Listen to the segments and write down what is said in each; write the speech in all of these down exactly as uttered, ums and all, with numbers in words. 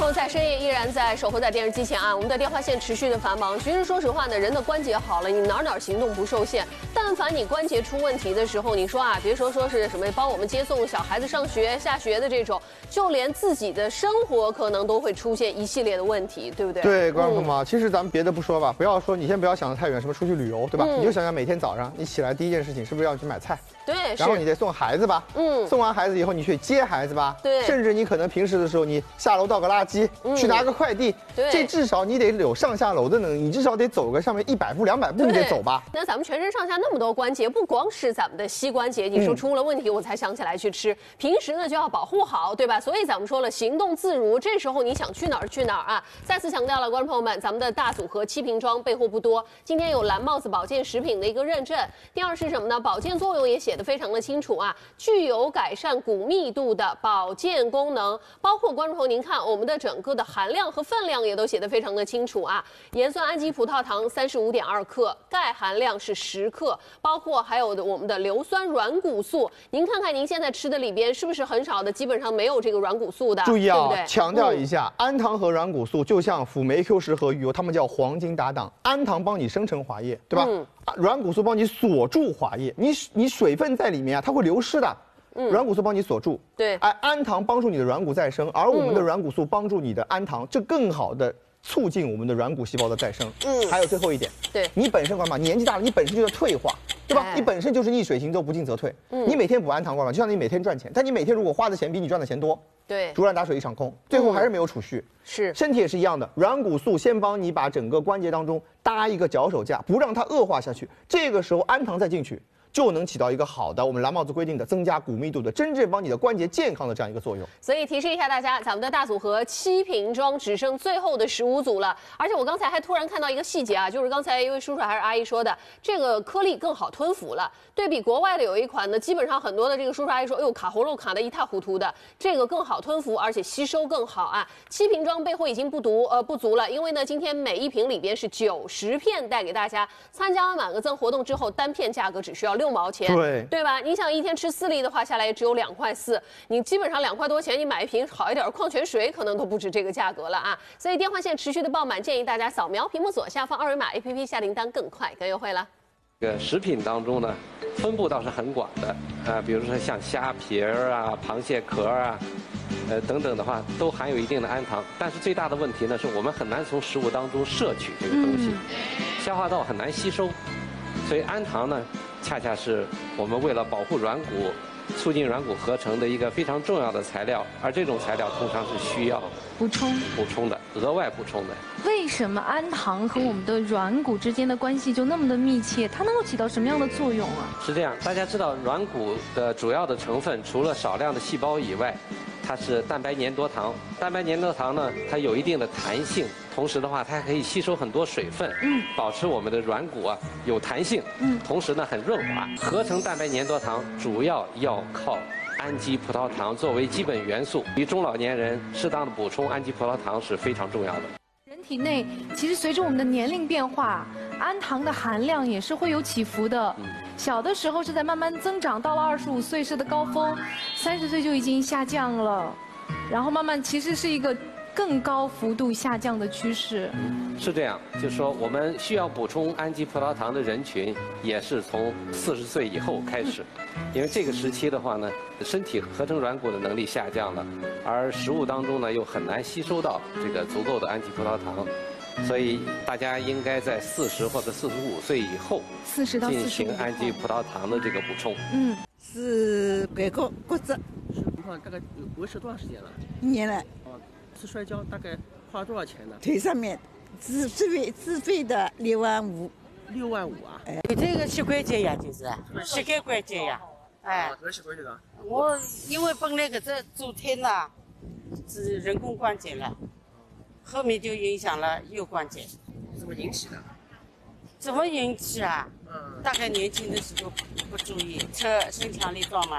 朋友在深夜依然在守候在电视机前啊，我们的电话线持续的繁忙。其实说实话呢，人的关节好了，你哪哪行动不受限。但凡你关节出问题的时候，你说啊，别说说是什么帮我们接送小孩子上学、下学的这种，就连自己的生活可能都会出现一系列的问题，对不对？ 对，观众朋友们，嗯、其实咱们别的不说吧，不要说你先不要想得太远，什么出去旅游，对吧？嗯、你就想想每天早上你起来第一件事情是不是要去买菜？ 对， 然后你得送孩子吧，嗯，送完孩子以后你去接孩子吧， 对， 甚至你可能平时的时候你下楼倒个垃圾，嗯、去拿个快递， 对， 这至少你得有上下楼的能力，你至少得走个上面一百步、两百步你得走吧。 那咱们全身上下那么多关节，不光是咱们的膝关节，你说出了问题我才想起来去吃，嗯、平时呢就要保护好，对吧？所以咱们说了，行动自如，这时候你想去哪儿去哪儿啊！再次强调了，观众朋友们，咱们的大组合七瓶装备货不多，今天有蓝帽子保健食品的一个认证。第二是什么呢？保健作用也写得非常的清楚。啊，具有改善骨密度的保健功能，包括观众朋友，您看我们的整个的含量和分量也都写得非常的清楚啊。盐酸氨基葡萄糖三十五点二克，钙含量是十克，包括还有的我们的硫酸软骨素。您看看您现在吃的里边是不是很少的，基本上没有这个软骨素的？ 注意啊， 对不对？ 强调一下，嗯、氨糖和软骨素就像辅酶 Q 十和鱼油，它们叫黄金搭档。氨糖帮你生成滑液，对吧？嗯、软骨素帮你锁住滑液，你你水分在里面啊，它会流失的。嗯，软骨素帮你锁住， 对， 哎，氨糖帮助你的软骨再生，而我们的软骨素帮助你的氨糖，这更好的促进我们的软骨细胞的再生。嗯，还有最后一点， 对， 你本身干嘛？年纪大了，你本身就要退化，对吧？哎、你本身就是逆水行舟，不进则退。嗯，你每天补氨糖干嘛？就像你每天赚钱，但你每天如果花的钱比你赚的钱多， 对， 竹篮打水一场空，最后还是没有储蓄。嗯、 是， 身体也是一样的，软骨素先帮你把整个关节当中搭一个脚手架，不让它恶化下去。这个时候氨糖再进去，就能起到一个好的我们蓝帽子规定的增加骨密度的，真正帮你的关节健康的这样一个作用。 所以提示一下大家，咱们的大组合七瓶装只剩最后的十五组了。而且我刚才还突然看到一个细节啊，就是刚才一位叔叔还是阿姨说的，这个颗粒更好吞服了。对比国外的有一款呢，基本上很多的这个叔叔阿姨说，哎呦卡喉咙卡得一塌糊涂的，这个更好吞服，而且吸收更好啊。七瓶装备货已经不足呃不足了，因为呢今天每一瓶里边是九十片带给大家。参加完满额赠活动之后，单片价格只需要六毛钱， 对对吧？你想一天吃四粒的话，下来也只有两块四，你基本上两块多钱，你买一瓶好一点的矿泉水，可能都不止这个价格了啊。所以电话线持续的爆满，建议大家扫描屏幕左下方二维码 A P P 下订单更快更优惠了。 这个食品当中呢，分布倒是很广的啊，比如说像虾皮儿啊、螃蟹壳啊，呃等等的话，都含有一定的氨糖。但是最大的问题呢，是我们很难从食物当中摄取这个东西，嗯、消化道很难吸收，所以氨糖呢，恰恰是我们为了保护软骨、促进软骨合成的一个非常重要的材料，而这种材料通常是需要补充、 补充的、额外补充的。 为什么氨糖和我们的软骨之间的关系就那么的密切？它能够起到什么样的作用啊？ 是这样，大家知道软骨的主要的成分，除了少量的细胞以外，它是蛋白粘多糖。蛋白粘多糖呢，它有一定的弹性，同时的话，它还可以吸收很多水分，嗯，保持我们的软骨啊有弹性，嗯，同时呢很润滑。合成蛋白粘多糖主要要靠氨基葡萄糖作为基本元素，对于中老年人适当的补充氨基葡萄糖是非常重要的。 人体内其实随着我们的年龄变化，氨糖的含量也是会有起伏的。嗯、小的时候是在慢慢增长，到了二十五岁是的高峰，三十岁就已经下降了，然后慢慢其实是一个更高幅度下降的趋势。 是这样，就是说我们需要补充氨基葡萄糖的人群，也是从四十岁以后开始，因为这个时期的话呢，身体合成软骨的能力下降了，而食物当中呢又很难吸收到这个足够的氨基葡萄糖，所以大家应该在四十或者四十五岁以后四十到四十进行氨基葡萄糖的这个补充。 嗯， 是拐骨骨折， 是情况大概维持多长时间了？ 一年了。 哦，是摔跤大概花了多少钱呢？ 腿上面自自费自费的六万五。 六万五啊？ 哎，这个膝关节呀，就是膝盖关节呀。哎， 什么膝关节的？ 我因为本来个这昨天呐是人工关节了，后面就影响了右关节。 怎么引起的？ 怎么引起啊？ 嗯， 大概年轻的时候不注意，吃身强力壮嘛。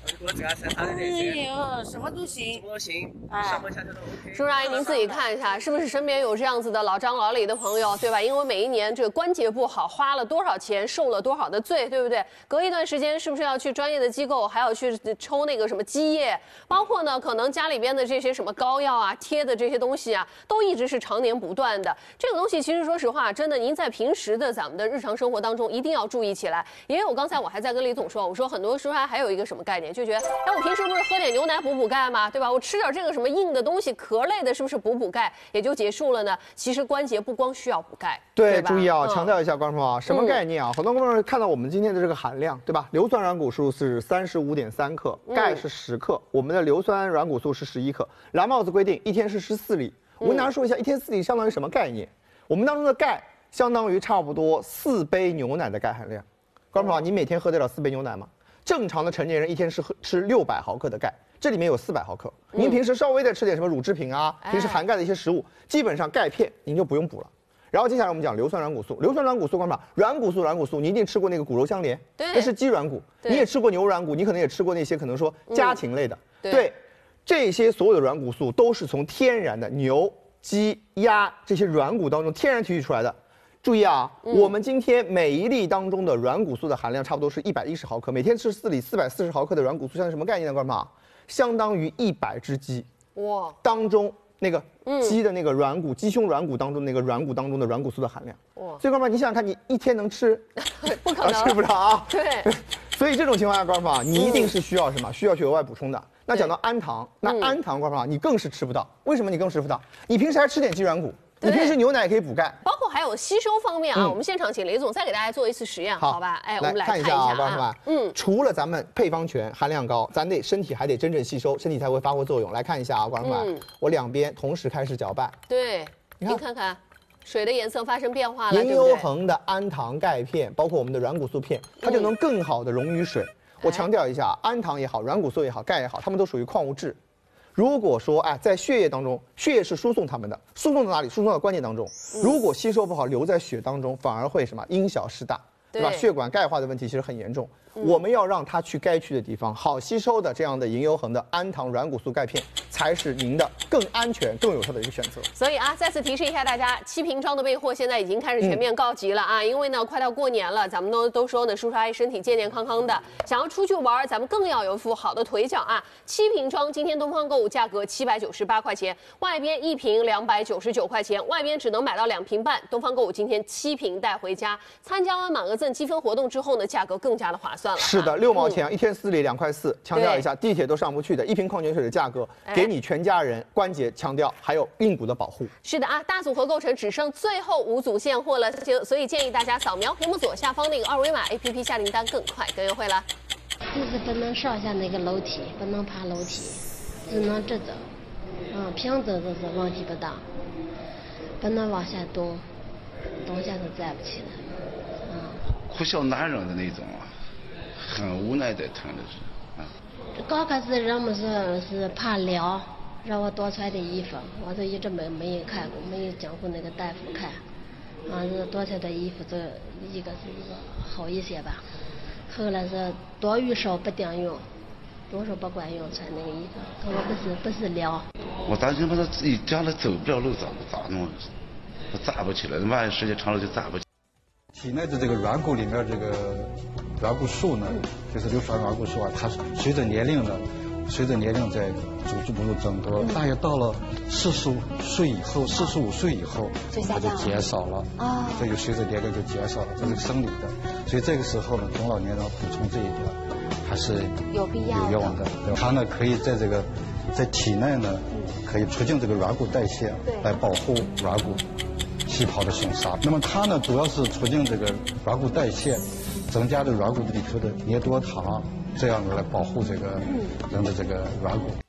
我只要看他的那哎些， 呦，什么都行什。么都行， 哎上班下课都 OK。 叔叔阿姨，您自己看一下，是不是身边有这样子的老张老李的朋友，对吧？因为每一年这个关节不好，花了多少钱，受了多少的罪，对不对？隔一段时间是不是要去专业的机构，还要去抽那个什么积液？包括呢，可能家里边的这些什么膏药啊、贴的这些东西啊，都一直是常年不断的。这个东西其实说实话，真的，您在平时的咱们的日常生活当中一定要注意起来。因为我刚才我还在跟李总说，我说很多叔叔阿姨还有一个什么概念，就觉得，哎，我平时不是喝点牛奶补补钙吗？对吧？我吃点这个什么硬的东西、壳类的，是不是补补钙也就结束了呢？其实关节不光需要补钙， 对， 吧注意啊， 嗯强调一下，观众朋友啊，什么概念啊？很多观众看到我们今天的这个含量，对吧？硫酸软骨素是三十五点三克，钙是十克，我们的硫酸软骨素是十一克。蓝帽子规定一天是十四粒。我跟大家说一下，一天四粒相当于什么概念？我们当中的钙相当于差不多四杯牛奶的钙含量。观众朋友，你每天喝得了四杯牛奶吗？正常的成年人一天是喝吃六百毫克的钙，这里面有四百毫克。您平时稍微的吃点什么乳制品啊，平时含钙的一些食物，基本上钙片您就不用补了。然后接下来我们讲硫酸软骨素，硫酸软骨素，观众朋友，软骨素软骨素，你一定吃过那个骨肉相连， 对那是鸡软骨， 对你也吃过牛软骨，你可能也吃过那些可能说家禽类的， 对对，这些所有的软骨素都是从天然的牛、鸡、鸭这些软骨当中天然提取出来的。注意啊，我们今天每一粒当中的软骨素的含量差不多是一百一十毫克，每天吃四粒，四百四十毫克的软骨素，相当于什么概念呢？观众朋友，相当于一百只鸡哇， 当中那个鸡的那个软骨、鸡胸软骨当中那个软骨当中的软骨素的含量。 哇所以观众朋友，你想想看，你一天能吃？ 不可能啊吃不了啊。 对， 所以这种情况下，观众朋友，你一定是需要什么？需要去额外补充的。那讲到氨糖，那氨糖，观众朋友，你更是吃不到。为什么你更吃不到？你平时还吃点鸡软骨，你平时牛奶也可以补钙。 包括还有吸收方面啊， 嗯我们现场请雷总再给大家做一次实验，好吧？哎，我们来看一下啊，观众朋友， 嗯， 除了咱们配方全含量高，咱得身体还得真正吸收，身体才会发挥作用。来看一下啊，观众朋友， 嗯我两边同时开始搅拌， 对， 你看您看看，水的颜色发生变化了， 银对不对？ 优衡的氨糖钙片，包括我们的软骨素片，它就能更好的溶于水。我强调一下，氨糖也好，软骨素也好，钙也好，它们都属于矿物质。如果说哎，在血液当中，血液是输送它们的，输送到哪里？输送到关节当中。如果吸收不好，留在血当中，反而会什么因小失大，对吧？ 对血管钙化的问题其实很严重。我们要让它去该去的地方，好吸收的这样的银优衡的氨糖软骨素钙片，才是您的更安全、更有效的一个选择。 所以啊，再次提示一下大家，七瓶装的备货现在已经开始全面告急了啊！因为呢，快到过年了，咱们都都说呢，叔叔阿姨身体健健康康的，想要出去玩，咱们更要有一副好的腿脚啊！七瓶装，今天东方购物价格七百九十八块钱，外边一瓶两百九十九块钱，外边只能买到两瓶半。东方购物今天七瓶带回家，参加完满额赠积分活动之后呢，价格更加的划算了啊。 是的，六毛钱啊，一天四粒两块四。强调一下，地铁都上不去的一瓶矿泉水的价格，给你全家人关节强调还有硬骨的保护。 是的啊，大组合购成只剩最后五组现货了，就所以建议大家扫描屏幕左下方那个二维码 A P P 下订单更快更优惠了。 就是不能上下那个楼梯，不能爬楼梯，只能直走。嗯，平走就是问题不大，不能往下动，动下是站不起来。嗯， 哭笑难忍的那种啊，很无奈的疼的是啊。 刚开始人们说是怕凉，让我多穿点衣服，我就一直没没人看过，没有讲过那个大夫看，啊，是多穿点衣服，这一个是一个好一些吧。后来是多与少不顶用，多少不管用，穿那个衣服，可我不是不是凉。 我担心把他自己将来走不了路咋咋弄？我站不起来，万一时间长了就站不起来。 体内的这个软骨里面这个软骨素呢，就是硫酸软骨素啊，它随着年龄呢，随着年龄在逐逐步增多，大约到了四十五岁以后，四十五岁以后，它就减少了啊，这就随着年龄就减少了，这是生理的。所以这个时候呢，中老年人补充这一点还是有必要有用的。它呢可以在这个在体内呢，可以促进这个软骨代谢，来保护软骨细胞的损伤。那么它呢，主要是促进这个软骨代谢，增加的软骨里头的黏多糖，这样来保护这个人的这个软骨。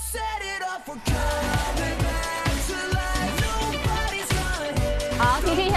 好，提示一下大家啊，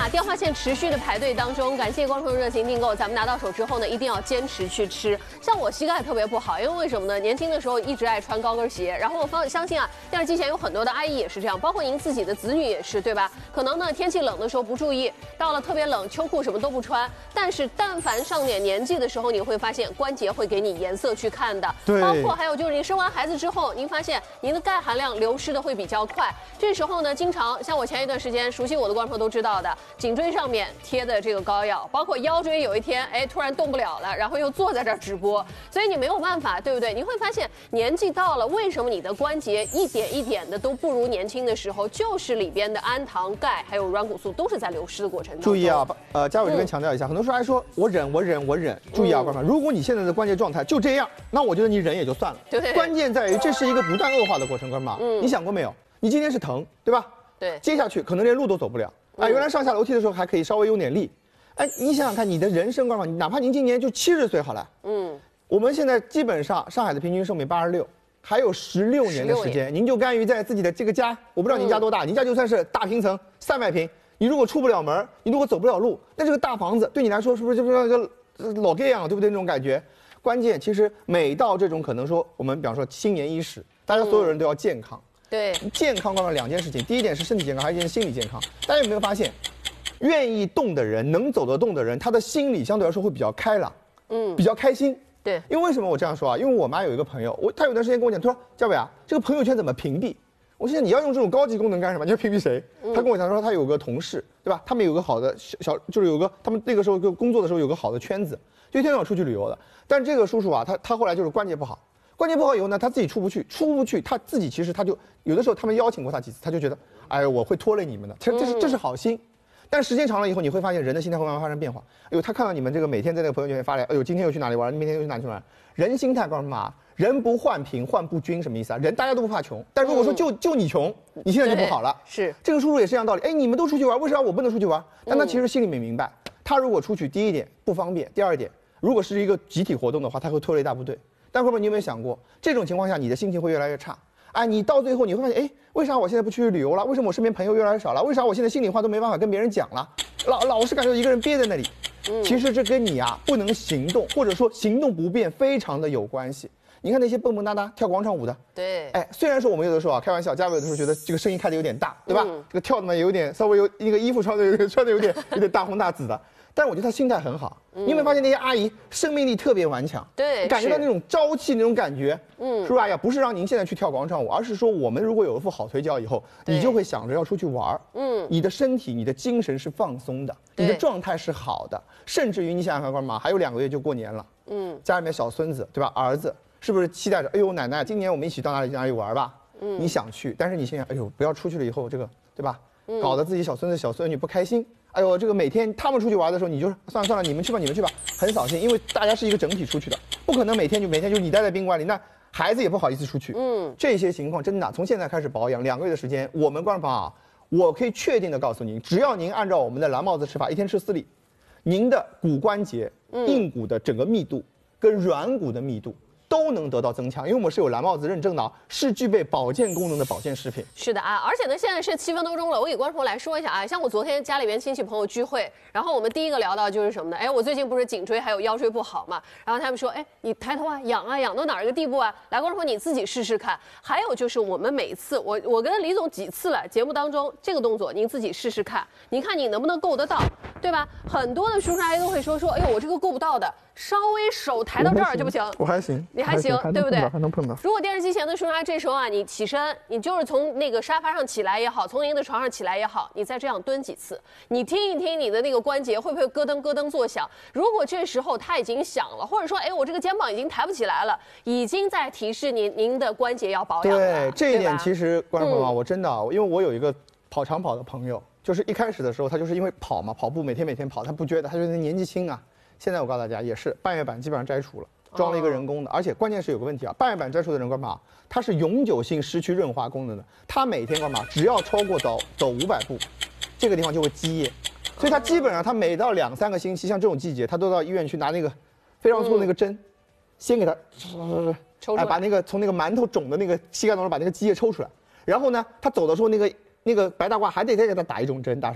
啊，电话线持续的排队当中，感谢观众热情订购，咱们拿到手之后呢，一定要坚持去吃。像我膝盖特别不好，因为为什么呢？年轻的时候一直爱穿高跟鞋，然后我方相信啊，电视机前有很多的阿姨也是这样，包括您自己的子女也是，对吧？可能呢天气冷的时候不注意，到了特别冷，秋裤什么都不穿，但是但凡上点年纪的时候，你会发现关节会给你颜色去看的。 对， 包括还有就是你生完孩子之后，您发现您的钙含量流失的会比较快，这时候呢，经常像我前一段时间熟悉我的观众都知道的，颈椎上面贴的这个膏药，包括腰椎有一天哎突然动不了了，然后又坐在这儿直播，所以你没有办法，对不对？你会发现年纪到了，为什么你的关节一点一点的都不如年轻的时候？就是里边的氨糖、钙还有软骨素都是在流失的过程当中。 注意啊，呃，嘉伟这边强调一下，嗯、很多时候还说我忍，我忍，我忍。注意啊，观众、嗯，如果你现在的关节状态就这样，那我觉得你忍也就算了。 对， 关键在于这是一个不断恶化的过程，哥们儿。嗯，你想过没有？你今天是疼，对吧？ 对，接下去可能连路都走不了。哎，原来上下楼梯的时候还可以稍微有点力。哎，你想想看，你的人生观嘛，哪怕您今年就七十岁好了，嗯，我们现在基本上上海的平均寿命八十六，还有十六年的时间，您就甘于在自己的这个家，我不知道您家多大，嗯、您家就算是大平层三百平，你如果出不了门，你如果走不了路，那这个大房子对你来说是不是就像个老 gay 一样，对不对？那种感觉。关键其实每到这种可能说，我们比方说新年伊始，大家所有人都要健康。嗯、 对， 健康关了两件事情，第一点是身体健康，还有一件是心理健康。大家有没有发现？愿意动的人，能走得动的人，他的心理相对来说会比较开朗，嗯，比较开心。 对， 因为为什么我这样说啊？因为我妈有一个朋友，我她有段时间跟我讲，她说：“嘉伟啊，这个朋友圈怎么屏蔽？”我现在你要用这种高级功能干什么？你要屏蔽谁？嗯、她跟我讲说，她有个同事，对吧？他们有个好的小小，就是有个他们那个时候就工作的时候有个好的圈子，就一天到晚出去旅游的。但这个叔叔啊，他他后来就是关节不好，关节不好以后呢，他自己出不去，出不去，他自己其实他就有的时候他们邀请过他几次，他就觉得，哎，我会拖累你们的。其实这是这是好心。但时间长了以后，你会发现人的心态会慢慢发生变化。哎呦，他看到你们这个每天在那个朋友圈发来，哎呦，今天又去哪里玩？明天又去哪里玩？人心态告诉什么？人不患贫，患不均，什么意思啊？人大家都不怕穷，但如果说就就你穷，你现在就不好了。 是这个叔叔也是一样道理。哎，你们都出去玩，为啥我不能出去玩？但他其实心里面明白，他如果出去，第一点不方便，第二点，如果是一个集体活动的话，他会拖累大部队。但后面你有没有想过，这种情况下你的心情会越来越差？哎，你到最后你会发现，哎，为啥我现在不去旅游了？为什么我身边朋友越来越少了？为啥我现在心里话都没办法跟别人讲了？老老是感觉一个人憋在那里。嗯，其实这跟你啊不能行动，或者说行动不便，非常的有关系。你看那些蹦蹦哒哒跳广场舞的， 对， 哎，虽然说我们有的时候啊开玩笑，嘉伟有的时候觉得这个声音开的有点大，对吧？嗯、这个跳的嘛有点稍微有那个衣服穿的有点穿的有点有点大红大紫的。但我觉得他心态很好，嗯、你有没有发现那些阿姨生命力特别顽强？ 对， 感觉到那种朝气那种感觉。嗯，是吧？呀，不是让您现在去跳广场舞，而是说我们如果有一副好腿脚以后，你就会想着要出去玩。嗯，你的身体、你的精神是放松的，你的状态是好的，甚至于你想想看，干嘛？还有两个月就过年了。嗯，家里面小孙子对吧？儿子是不是期待着？哎呦，奶奶，今年我们一起到哪里哪里玩吧？嗯，你想去，但是你心想，哎呦，不要出去了以后这个对吧？嗯，搞得自己小孙子小孙女不开心。哎呦，这个每天他们出去玩的时候，你就算了算了，你们去吧，你们去吧，很扫兴，因为大家是一个整体出去的，不可能每天就每天就你待在宾馆里，那孩子也不好意思出去。嗯，这些情况真的从现在开始保养，两个月的时间，我们观众朋友啊，我可以确定的告诉您，只要您按照我们的蓝帽子吃法，一天吃四粒，您的骨关节、硬骨的整个密度跟软骨的密度都能得到增强，因为我们是有蓝帽子认证的，是具备保健功能的保健食品。 是的啊，而且呢，现在是七分多钟了，我给观众朋友来说一下啊，像我昨天家里边亲戚朋友聚会，然后我们第一个聊到就是什么呢？哎，我最近不是颈椎还有腰椎不好嘛，然后他们说，哎，你抬头啊，痒啊，痒到哪儿一个地步啊？来，观众朋友你自己试试看。还有就是我们每次，我我跟李总几次了，节目当中这个动作您自己试试看，您看你能不能够得到，对吧？很多的叔叔阿姨都会说说，哎呦，我这个够不到的，稍微手抬到这儿就不行。 我还行。 你还行，对不对？ 还能碰到。 如果电视机前的叔叔阿姨这时候啊，你起身，你就是从那个沙发上起来也好，从您的床上起来也好，你再这样蹲几次，你听一听你的那个关节会不会咯噔咯噔作响？如果这时候它已经响了，或者说，哎，我这个肩膀已经抬不起来了，已经在提示您您的关节要保养了。 对，这一点其实观众朋友啊，我真的，因为我有一个跑长跑的朋友，就是一开始的时候他就是因为跑嘛，跑步每天每天跑，他不觉得，他觉得年纪轻啊。现在我告诉大家，也是半月板基本上摘除了。装了一个人工的，而且关键是有个问题啊，半月板摘除的人干嘛？它是永久性失去润滑功能的，它每天干嘛？只要超过走走五百步，这个地方就会积液，所以它基本上它每到两三个星期，像这种季节，它都到医院去拿那个非常粗的那个针，嗯、先给它抽出来， 哎，把那个从那个馒头肿的那个膝盖当中把那个积液抽出来，然后呢，他走的时候那个那个白大褂还得再给他打一种针，打什么？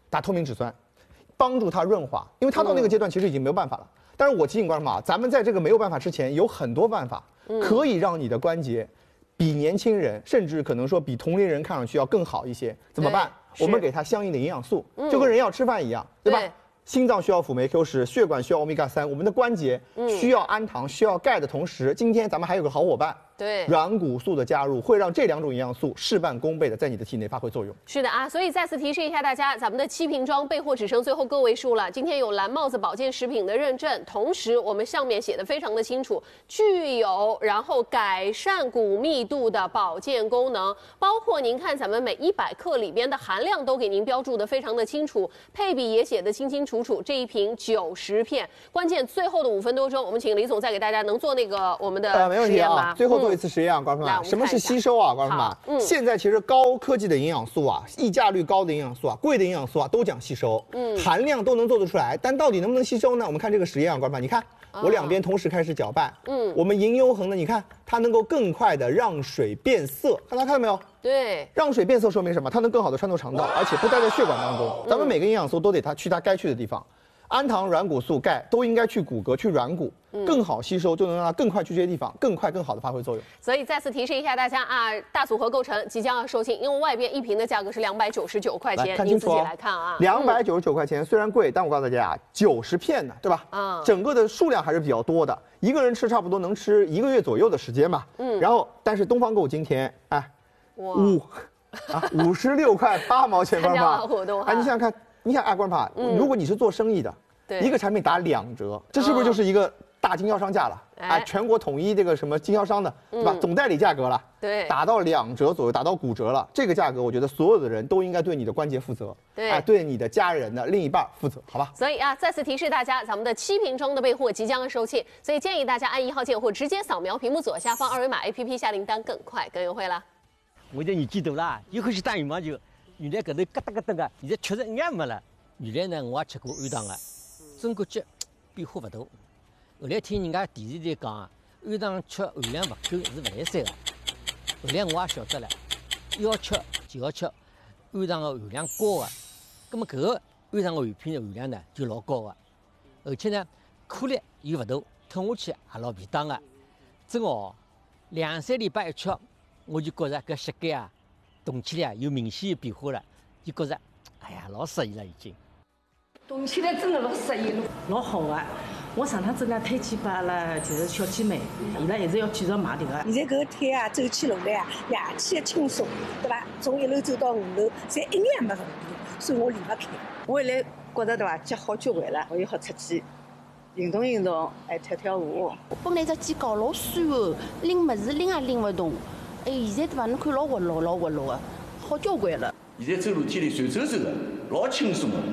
打透明质酸，帮助它润滑，因为它到那个阶段其实已经没有办法了。但是我提醒观众啊，咱们在这个没有办法之前，有很多办法可以让你的关节比年轻人，甚至可能说比同龄人看上去要更好一些。怎么办？我们给它相应的营养素，就跟人要吃饭一样，对吧？心脏需要辅酶 Q 十，血管需要欧米伽三，我们的关节需要氨糖、需要钙的同时，今天咱们还有个好伙伴。 对， 软骨素的加入会让这两种营养素事半功倍的在你的体内发挥作用。 是的啊，所以再次提示一下大家，咱们的七瓶装备货只剩最后个位数了。今天有蓝帽子保健食品的认证，同时我们上面写的非常的清楚，具有然后改善骨密度的保健功能，包括您看咱们每一百克里边的含量都给您标注的非常的清楚，配比也写的清清楚楚。这一瓶九十片，关键最后的五分多钟，我们请李总再给大家能做那个我们的呃没问题啊，最后。做一次实验啊，观众们，什么是吸收啊？观众们，嗯，现在其实高科技的营养素啊，溢价率高的营养素啊，贵的营养素啊，都讲吸收，嗯，含量都能做得出来，但到底能不能吸收呢？我们看这个实验啊，观众们，你看我两边同时开始搅拌，嗯，我们银优恒呢，你看它能够更快的让水变色，看到看到没有？ 对， 让水变色说明什么？它能更好的穿透肠道，而且不待在血管当中。咱们每个营养素都得它去它该去的地方。氨糖、软骨素、钙都应该去骨骼、去软骨，更好吸收，就能让它更快去这些地方，更快、更好的发挥作用。 所以再次提示一下大家啊，大组合购成即将要售罄，因为外边一瓶的价格是两百九十九块钱，您自己来看啊。 两百九十九块钱虽然贵，但我告诉大家啊，九十片呢，对吧？啊，整个的数量还是比较多的，一个人吃差不多能吃一个月左右的时间嘛。嗯，然后但是东方购今天哎，五啊五十六块八毛钱，观众朋友，哎，你想想看。你想，哎，观众朋友，如果你是做生意的，对，一个产品打两折，这是不是就是一个大经销商价了？哎，全国统一这个什么经销商的，对吧？总代理价格了，对，打到两折左右，打到骨折了，这个价格，我觉得所有的人都应该对你的关节负责，对，哎，对你的家人的另一半负责，好吧？ 所以啊，再次提示大家，咱们的七瓶装的备货即将要售罄，所以建议大家按一号键或直接扫描屏幕左下方二维码 A P P 下订单，更快更优惠了。 我这年纪大了，又欢喜打羽毛球，原来搿头咯哒咯哒个，现在确实一眼没了。原来呢，我也吃过氨糖的，真感觉变化不大。后来听人家电视台讲，氨糖吃含量不够是不来三的。后来我也晓得了，要吃就要吃氨糖的含量高的，那么搿个氨糖的含片的含量呢就老高的，而且呢颗粒又不大，吞下去也老便当的。真哦，两三礼拜一吃，我就觉着搿膝盖啊动起来有明显的变化了，就觉着哎呀老适意了已经。 动起来真的老适意了，老好的。我上趟子呢推荐拨阿拉就是小姐妹，伊拉一直要继续买迭个。 现在搿个腿啊，走起路来啊，夜气轻松，对伐？从一楼走到五楼，侪一眼没问题，所以我离不开。 我现在觉着对伐，脚好交关了，我又好出去运动运动，还跳跳舞。 本来只肩高老酸哦，拎物事拎也拎勿动，哎，现在对伐？侬看老活络，老活络的，好交关了。 现在走楼梯里随走走的，老轻松的。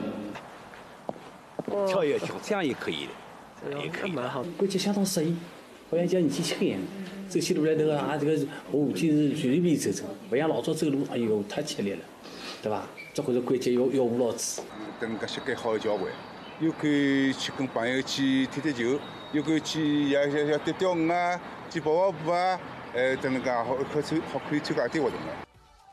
跳一跳，这样也可以的，也可以。蛮好， 关节相当适应，好像叫年纪轻一样。走起路来头啊，这个下天是随随便走走，不像老早走路，哎呦太吃力了，对吧？这会儿关节要要护牢子。 等个膝盖好交关，又可以去跟朋友去踢踢球，又可以去也也也钓钓鱼啊，去跑跑步啊，呃，等那个好可参好可以参加一点活动的。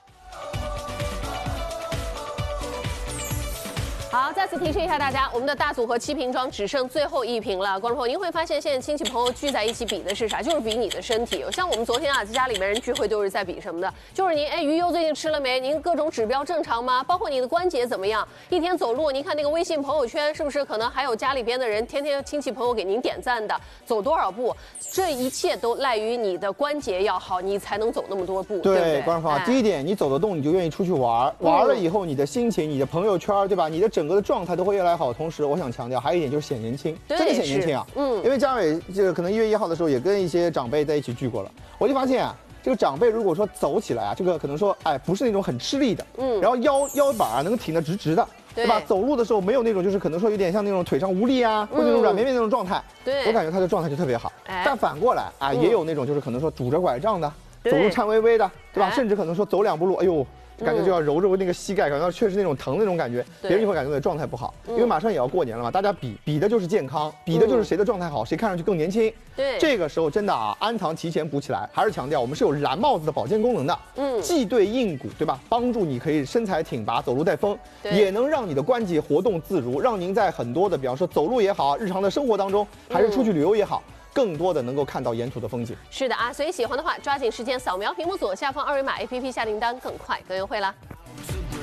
好，再次提示一下大家，我们的大组合七瓶装只剩最后一瓶了。观众朋友，您会发现现在亲戚朋友聚在一起比的是啥？就是比你的身体。像我们昨天啊，在家里面人聚会都是在比什么的？就是您哎，鱼油最近吃了没？您各种指标正常吗？包括你的关节怎么样？一天走路，您看那个微信朋友圈是不是可能还有家里边的人天天亲戚朋友给您点赞的？走多少步？这一切都赖于你的关节要好，你才能走那么多步。对，对观众朋友，第一点，你走得动，你就愿意出去玩，玩了以后，你的心情、你的朋友圈，对吧？你的整个的状态都会越来越好。同时，我想强调还有一点就是显年轻，真的显年轻啊。嗯，因为嘉伟这个可能一月一号的时候也跟一些长辈在一起聚过了，我就发现啊，这个长辈如果说走起来啊，这个可能说哎不是那种很吃力的，嗯，然后腰腰板啊能挺得直直的，对吧？走路的时候没有那种就是可能说有点像那种腿上无力啊，或者那种软绵绵那种状态，对，我感觉他的状态就特别好。但反过来啊，也有那种就是可能说拄着拐杖的，走路颤巍巍的，对吧？甚至可能说走两步路，哎呦。 感觉就要揉揉那个膝盖，感觉到确实那种疼的那种感觉，别人就会感觉到状态不好。因为马上也要过年了嘛，大家比比的就是健康，比的就是谁的状态好，谁看上去更年轻。 对， 这个时候真的啊，氨糖提前补起来，还是强调我们是有蓝帽子的保健功能的。嗯，既对硬骨，对吧？帮助你可以身材挺拔，走路带风，也能让你的关节活动自如，让您在很多的，比方说走路也好，日常的生活当中，还是出去旅游也好。更多的能够看到沿途的风景。 是的啊，所以喜欢的话，抓紧时间扫描屏幕左下方二维码 A P P 下订单，更快更优惠啦。